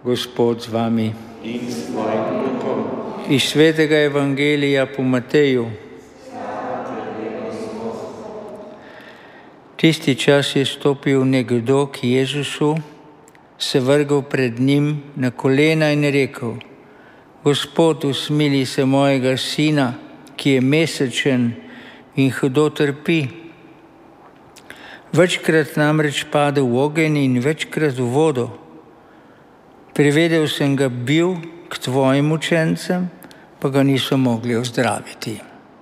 Gospod z vami. In s tvojim duhom. Iz svetega evangelija po Mateju. Tisti čas je stopil nekdo k Jezusu, se vrgel pred njim na kolena in rekel: Gospod, usmili se mojega sina, ki je mesečen in hudo trpi. Večkrat namreč pade v ogenj in večkrat v vodo. Privedel sem ga bil k tvojim učencem, pa ga niso mogli ozdraviti.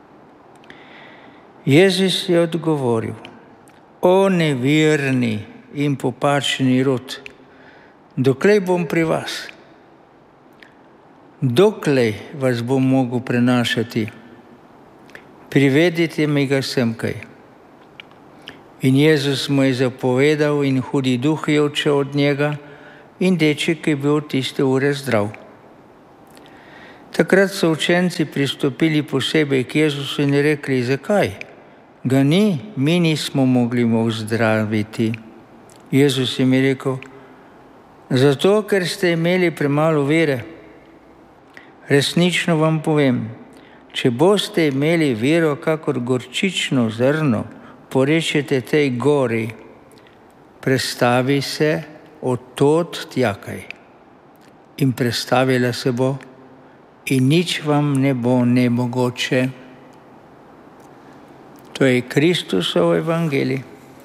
Jezus je odgovoril: O neverni in popačeni rod, doklej bom pri vas? Doklej vas bom mogel prenašati? Privedite mi ga semkaj. In Jezus mu je zapovedal in hudi duh je odšel od njega in deček je bil tiste ure zdrav. Takrat so učenci pristopili posebej k Jezusu in rekli: Zakaj ga ni? Mi nismo mogli mu ozdraviti. Jezus jim je rekel: Zato, ker ste imeli premalo vere. Resnično vam povem, če boste imeli vero kakor gorčično zrno, porečete tej gori: prestavi se od tod tjakaj. In prestavila se bo in nič vam ne bo nemogoče. To je Kristusov evangelij.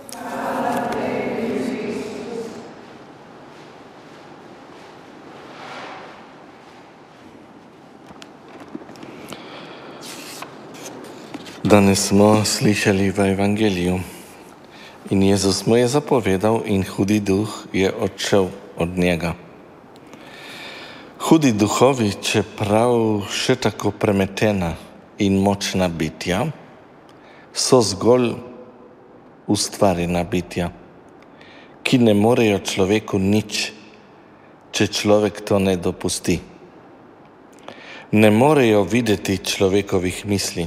Danes smo slišali v evangeliju in Jezus mu je zapovedal in hudi duh je odšel od njega. Hudi duhovi, čeprav še tako premetena in močna bitja, so zgolj ustvarjena bitja, ki ne morejo človeku nič, če človek to ne dopusti. Ne morejo videti človekovih misli,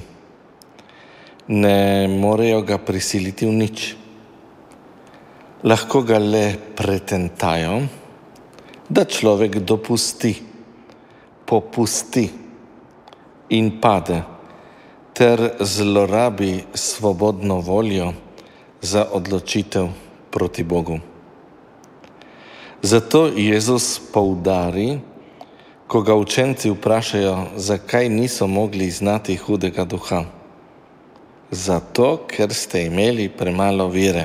ne morejo ga prisiliti v nič. Lahko ga le pretentajo, da človek dopusti, popusti in pade ter zlorabi svobodno voljo za odločitev proti Bogu. Zato Jezus poudari, ko ga učenci vprašajo, zakaj niso mogli znati hudega duha. Zato, ker ste imeli premalo vere.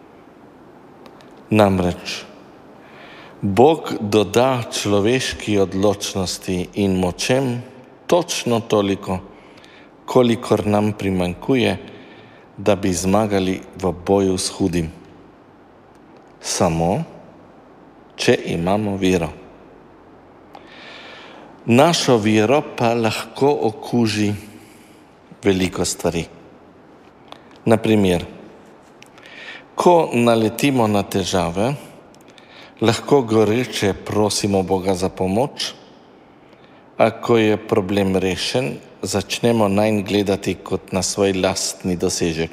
Namreč, Bog doda človeški odločnosti in močem točno toliko, kolikor nam primanjkuje, da bi zmagali v boju s hudim. Samo, če imamo vero. Našo vero pa lahko okuži veliko stvari. Na primer, ko naletimo na težave, lahko goreče prosimo Boga za pomoč, a ko je problem rešen, začnemo nanj gledati kot na svoj lastni dosežek.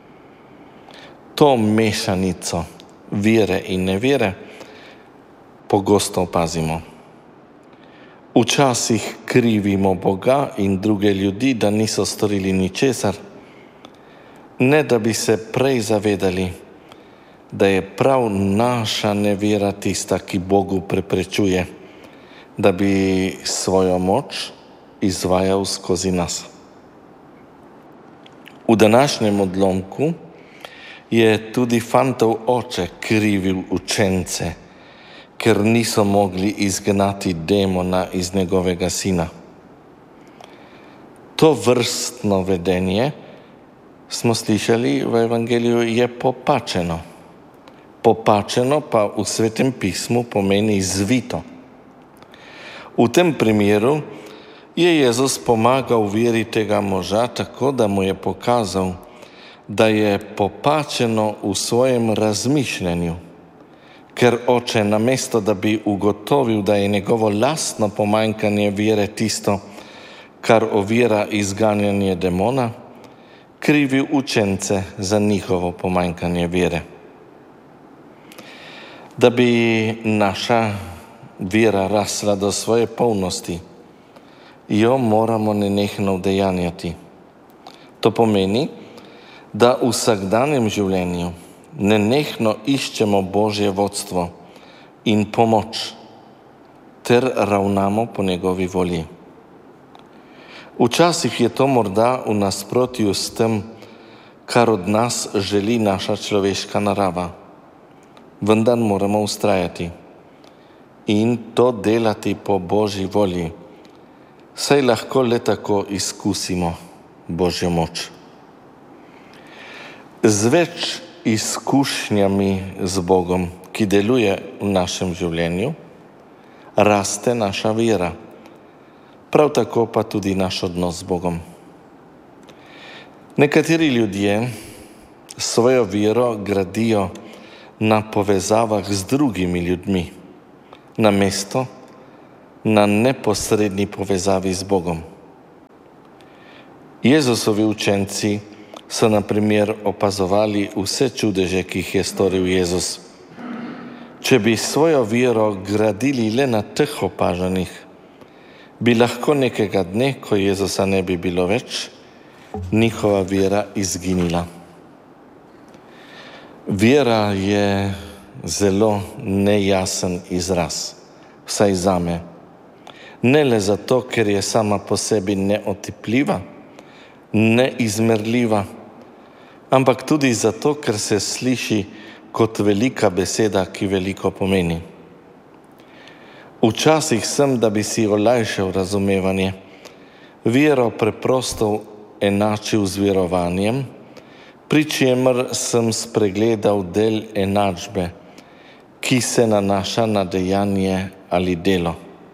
To mešanico vere in nevere pogosto opazimo. Včasih krivimo Boga in druge ljudi, da niso storili ničesar, ne da bi se prej zavedali, da je prav naša nevera tista, ki Bogu preprečuje, da bi svojo moč izvajal skozi nas. V današnjem odlomku je tudi fantov oče krivil učence, ker niso mogli izgnati demona iz njegovega sina. To vrstno vedenje, smo slišali v evangeliju, je popačeno. Popačeno pa v Svetem pismu pomeni zvito. V tem primeru je Jezus pomagal veri tega moža tako, da mu je pokazal, da je popačeno v svojem razmišljanju, ker oče namesto, da bi ugotovil, da je njegovo lastno pomanjkanje vere tisto, kar ovira izganjanje demona, krivi učence za njihovo pomanjkanje vere. Da bi naša vera rasla do svoje polnosti, jo moramo nenehno udejanjati. To pomeni, da v vsakdanjem življenju nenehno iščemo Božje vodstvo in pomoč ter ravnamo po njegovi volji. Včasih je to morda v nasprotju s tem, kar od nas želi naša človeška narava, vendar moramo vztrajati in to delati po Božji volji, saj lahko le tako izkusimo Božjo moč. Z več izkušnjami z Bogom, ki deluje v našem življenju, raste naša vera, prav tako pa tudi naš odnos z Bogom. Nekateri ljudje svojo vero gradijo na povezavah z drugimi ljudmi, namesto na neposredni povezavi z Bogom. Jezusovi učenci so na primer opazovali vse čudeže, ki jih je storil Jezus. Če bi svojo vero gradili le na teh opažanjih, bi lahko nekega dne, ko Jezusa ne bi bilo več, njihova vera izginila. Vera je zelo nejasen izraz, vsaj zame. Ne le zato, ker je sama po sebi neotipljiva, neizmerljiva, ampak tudi zato, ker se sliši kot velika beseda, ki veliko pomeni. Včasih sem, da bi si olajšal razumevanje, vero preprosto enačil z verovanjem, pri čemer sem spregledal del enačbe, ki se nanaša na dejanje ali delo.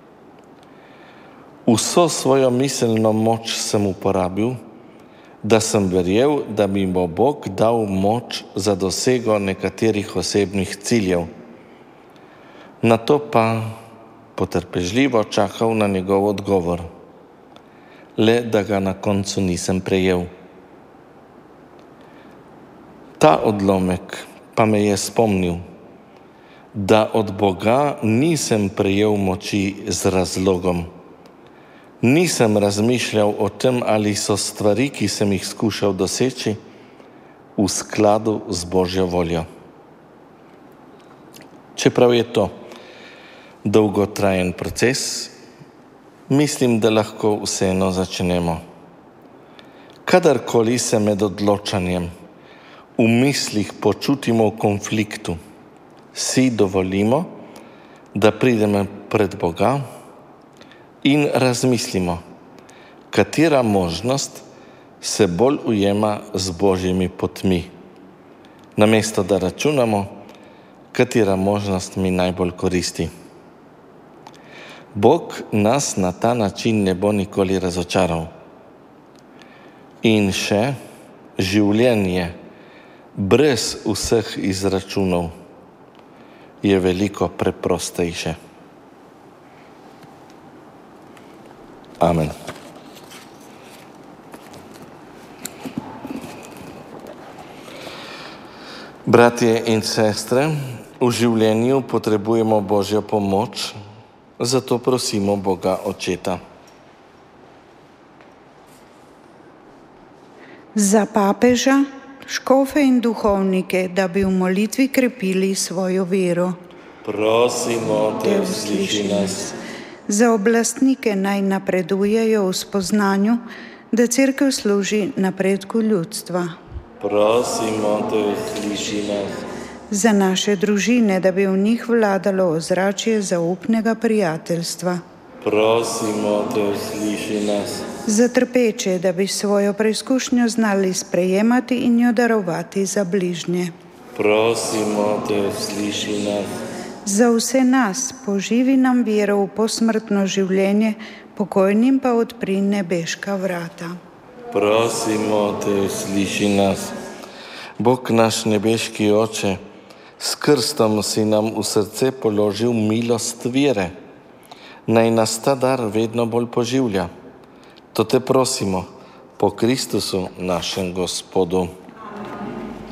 Vso svojo miselno moč sem uporabil, da sem verjel, da mi bo Bog dal moč za dosego nekaterih osebnih ciljev. Nato pa potrpežljivo čakal na njegov odgovor, le da ga na koncu nisem prejel. Ta odlomek pa me je spomnil, da od Boga nisem prejel moči z razlogom. Nisem razmišljal o tem, ali so stvari, ki sem jih skušal doseči, v skladu z Božjo voljo. Čeprav je to dolgotrajen proces, mislim, da lahko vseeno začnemo. Kadarkoli se med odločanjem v mislih počutimo v konfliktu, si dovolimo, da pridemo pred Boga in razmislimo, katera možnost se bolj ujema z Božjimi potmi, namesto da računamo, katera možnost mi najbolj koristi. Bog nas na ta način ne bo nikoli razočaral. In še življenje brez vseh izračunov je veliko preprostejše. Amen. Bratje in sestre, v življenju potrebujemo Božjo pomoč, zato prosimo Boga Očeta. Za papeža, škofe in duhovnike, da bi v molitvi krepili svojo vero. Prosimo te, usliši nas. Za oblastnike naj napredujejo v spoznanju, da Cerkev služi napredku ljudstva. Prosimo te, usliši nas. Za naše družine, da bi v njih vladalo ozračje zaupnega prijateljstva. Prosimo te, usliši nas. Za trpeče, da bi svojo preizkušnjo znali sprejemati in jo darovati za bližnje. Prosimo te, usliši nas. Za vse nas poživi nam vero v posmrtno življenje, pokojnim pa odpri nebeška vrata. Prosimo te, usliši nas. Bog naš nebeški Oče, s krstom si nam v srce položil milost vere. Naj nas ta dar vedno bolj poživlja. To te prosimo po Kristusu našem Gospodu.